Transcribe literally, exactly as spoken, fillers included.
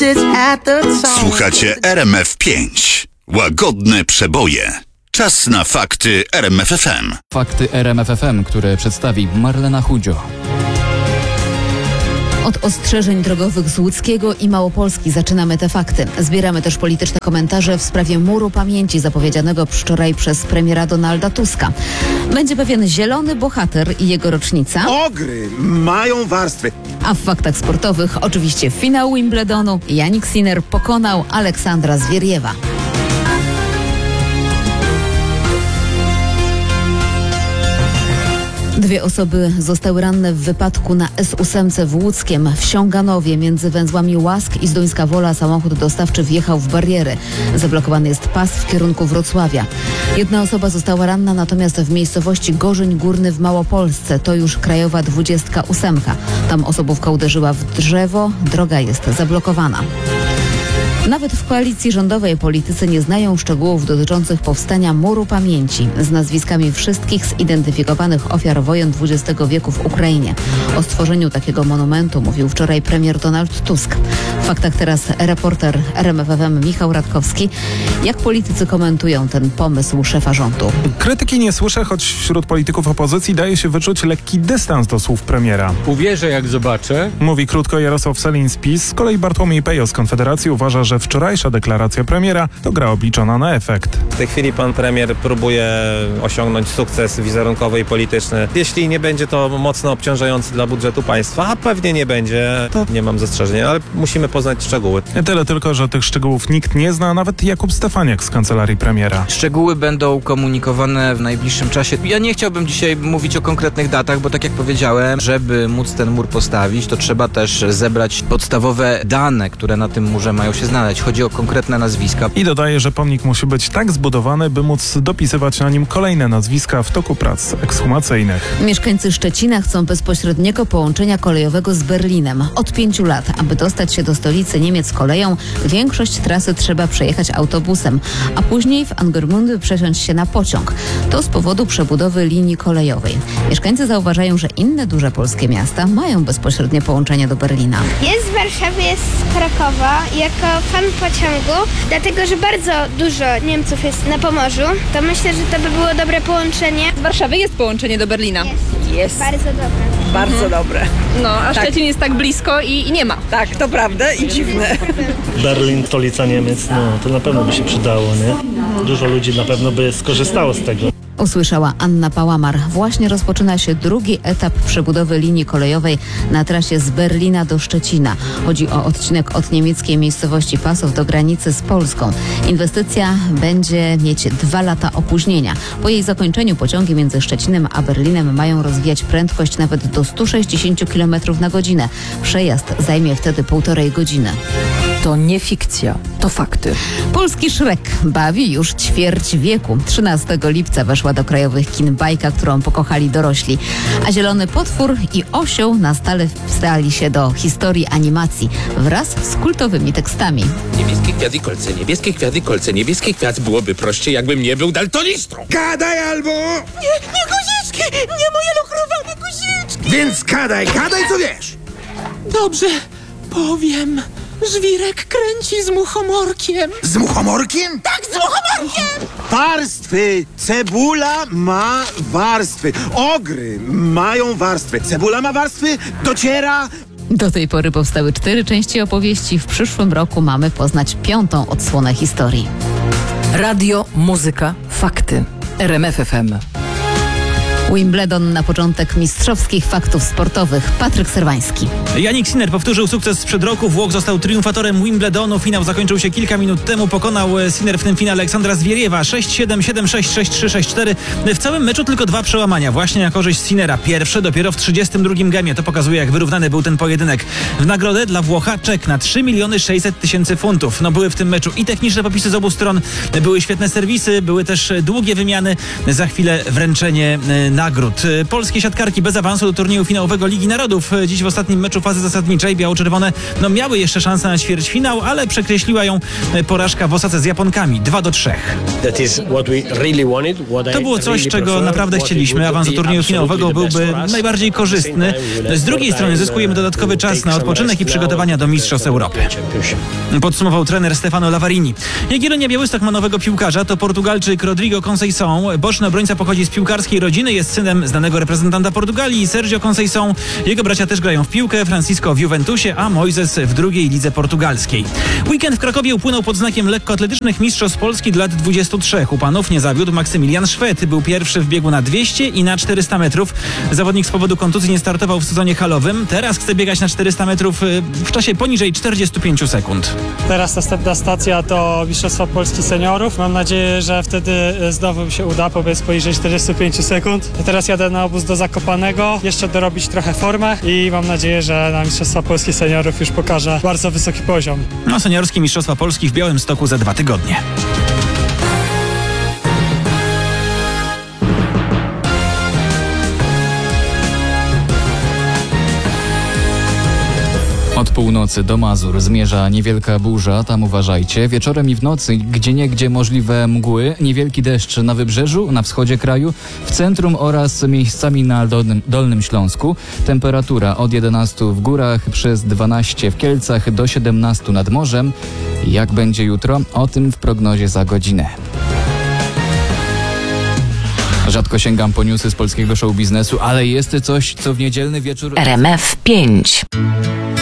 Słuchacie R M F pięć. Łagodne przeboje. Czas na fakty R M F F M. Fakty R M F F M, które przedstawi Marlena Chudzio. Od ostrzeżeń drogowych z Łódzkiego i Małopolski zaczynamy te fakty. Zbieramy też polityczne komentarze w sprawie muru pamięci zapowiedzianego wczoraj przez premiera Donalda Tuska. Będzie pewien zielony bohater i jego rocznica. Ogry mają warstwy. A w faktach sportowych oczywiście finał Wimbledonu. Jannik Sinner pokonał Aleksandra Zwieriewa. Dwie osoby zostały ranne w wypadku na S osiem w Łódzkiem. W Siąganowie między węzłami Łask i Zduńska Wola samochód dostawczy wjechał w bariery. Zablokowany jest pas w kierunku Wrocławia. Jedna osoba została ranna natomiast w miejscowości Gorzeń Górny w Małopolsce. To już krajowa dwudziestka ósemka. Tam osobówka uderzyła w drzewo. Droga jest zablokowana. Nawet w koalicji rządowej politycy nie znają szczegółów dotyczących powstania Muru Pamięci z nazwiskami wszystkich zidentyfikowanych ofiar wojen dwudziestego wieku w Ukrainie. O stworzeniu takiego monumentu mówił wczoraj premier Donald Tusk. W faktach teraz reporter R M F F M Michał Radkowski. Jak politycy komentują ten pomysł szefa rządu? Krytyki nie słyszę, choć wśród polityków opozycji daje się wyczuć lekki dystans do słów premiera. Uwierzę, jak zobaczę. Mówi krótko Jarosław Sellin z PiS. Z kolei Bartłomiej Pejo z Konfederacji uważa, że wczorajsza deklaracja premiera to gra obliczona na efekt. W tej chwili pan premier próbuje osiągnąć sukces wizerunkowy i polityczny. Jeśli nie będzie to mocno obciążający dla budżetu państwa, a pewnie nie będzie, to nie mam zastrzeżeń, ale musimy poznać szczegóły. Tyle tylko, że tych szczegółów nikt nie zna, nawet Jakub Stefaniak z kancelarii premiera. Szczegóły będą komunikowane w najbliższym czasie. Ja nie chciałbym dzisiaj mówić o konkretnych datach, bo tak jak powiedziałem, żeby móc ten mur postawić, to trzeba też zebrać podstawowe dane, które na tym murze mają się znaleźć. Chodzi o konkretne nazwiska. I dodaje, że pomnik musi być tak zbudowany, by móc dopisywać na nim kolejne nazwiska w toku prac ekshumacyjnych. Mieszkańcy Szczecina chcą bezpośredniego połączenia kolejowego z Berlinem. Od pięciu lat, aby dostać się do stolicy Niemiec koleją, większość trasy trzeba przejechać autobusem, a później w Angermundy przesiąść się na pociąg. To z powodu przebudowy linii kolejowej. Mieszkańcy zauważają, że inne duże polskie miasta mają bezpośrednie połączenie do Berlina. Jest z Warszawy, jest z Krakowa. Jako fan pociągu, dlatego że bardzo dużo Niemców jest na Pomorzu, to myślę, że to by było dobre połączenie. Z Warszawy jest połączenie do Berlina. Jest. Jest. Bardzo dobre. Bardzo mhm. dobre. No, a tak. Szczecin jest tak blisko i, i nie ma. Tak, to prawda i dziwne. Berlin, stolica Niemiec, no to na pewno by się przydało, nie? Dużo ludzi na pewno by skorzystało z tego. Usłyszała Anna Pałamar. Właśnie rozpoczyna się drugi etap przebudowy linii kolejowej na trasie z Berlina do Szczecina. Chodzi o odcinek od niemieckiej miejscowości Pasów do granicy z Polską. Inwestycja będzie mieć dwa lata opóźnienia. Po jej zakończeniu pociągi między Szczecinem a Berlinem mają rozwijać prędkość nawet do stu sześćdziesięciu kilometrów na godzinę. Przejazd zajmie wtedy półtorej godziny. To nie fikcja, to fakty. Polski Szrek bawi już ćwierć wieku. trzynastego lipca weszła do krajowych kin bajka, którą pokochali dorośli. A Zielony Potwór i Osioł na stale wpisali się do historii animacji wraz z kultowymi tekstami. Niebieskie kwiat i kolce, niebieskie kwiat i kolce, niebieskie kwiat byłoby prościej, jakbym nie był daltonistą. Gadaj albo... Nie, nie guziczki, nie moje lukrowane guziczki. Więc gadaj, gadaj co wiesz. Dobrze, powiem. Żwirek kręci z muchomorkiem. Z muchomorkiem? Tak, z muchomorkiem! Warstwy. Cebula ma warstwy. Ogry mają warstwy. Cebula ma warstwy, dociera... Do tej pory powstały cztery części opowieści. W przyszłym roku mamy poznać piątą odsłonę historii. Radio, muzyka, fakty. R M F F M. Wimbledon na początek mistrzowskich faktów sportowych. Patryk Serwański. Jannik Sinner powtórzył sukces sprzed roku. Włoch został triumfatorem Wimbledonu. Finał zakończył się kilka minut temu. Pokonał Sinner w tym finale Aleksandra Zwieriewa sześć siedem, siedem sześć, sześć trzy, sześć cztery. W całym meczu tylko dwa przełamania. Właśnie na korzyść Sinnera. Pierwsze dopiero w trzydziestym drugim gemie. To pokazuje, jak wyrównany był ten pojedynek. W nagrodę dla Włocha czek na trzy miliony sześćset tysięcy funtów. No były w tym meczu i techniczne popisy z obu stron. Były świetne serwisy. Były też długie wymiany. Za chwilę wręczenie nagród. Polskie siatkarki bez awansu do turnieju finałowego Ligi Narodów. Dziś w ostatnim meczu fazy zasadniczej biało-czerwone no, miały jeszcze szansę na ćwierćfinał, ale przekreśliła ją porażka w Osace z Japonkami dwa do trzech. To było coś, czego naprawdę chcieliśmy. Awans do turnieju finałowego byłby najbardziej korzystny. Z drugiej strony zyskujemy dodatkowy czas na odpoczynek i przygotowania do Mistrzostw Europy. Podsumował trener Stefano Lavarini. Jagiellonia Białystok ma nowego piłkarza, to Portugalczyk Rodrigo Conceição. Boczny obrońca pochodzi z piłkarskiej rodziny, jest synem znanego reprezentanta Portugalii, Sergio Conceição. Jego bracia też grają w piłkę, Francisco w Juventusie, a Moises w drugiej lidze portugalskiej. Weekend w Krakowie upłynął pod znakiem lekkoatletycznych Mistrzostw Polski dla lat dwudziestu trzech. U panów nie zawiódł Maksymilian Szwed. Był pierwszy w biegu na dwieście i na czterysta metrów. Zawodnik z powodu kontuzji nie startował w sezonie halowym. Teraz chce biegać na czterysta metrów w czasie poniżej czterdziestu pięciu sekund. Teraz następna stacja to Mistrzostwa Polski Seniorów. Mam nadzieję, że wtedy znowu mi się uda pobiec poniżej czterdziestu pięciu sekund. Teraz jadę na obóz do Zakopanego, jeszcze dorobić trochę formę i mam nadzieję, że na Mistrzostwa Polski Seniorów już pokażę bardzo wysoki poziom. No, seniorskie Mistrzostwa Polski w Białymstoku za dwa tygodnie. Od północy do Mazur zmierza niewielka burza, tam uważajcie. Wieczorem i w nocy gdzieniegdzie możliwe mgły, niewielki deszcz na wybrzeżu, na wschodzie kraju, w centrum oraz miejscami na Dolnym, Dolnym Śląsku. Temperatura od jedenastu w górach, przez dwanaście w Kielcach, do siedemnastu nad morzem. Jak będzie jutro? O tym w prognozie za godzinę. Rzadko sięgam po newsy z polskiego show biznesu, ale jest coś, co w niedzielny wieczór... R M F pięć.